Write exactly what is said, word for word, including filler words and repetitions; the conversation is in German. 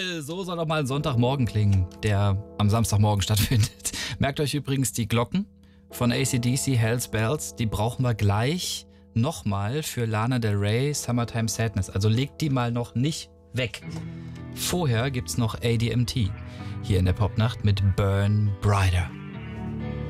Jawohl, so soll doch mal ein Sonntagmorgen klingen, der am Samstagmorgen stattfindet. Merkt euch übrigens die Glocken von A C D C, Hells Bells, die brauchen wir gleich nochmal für Lana Del Rey, Summertime Sadness. Also legt die mal noch nicht weg. Vorher gibt's noch A D M T hier in der Popnacht mit Burn Brighter.